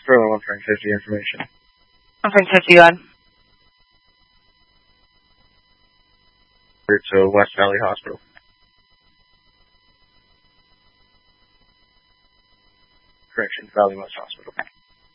Sterling 1 Frank 50 information. 1 Frank 50 on. To West Valley Hospital. Correction, Valley West Hospital.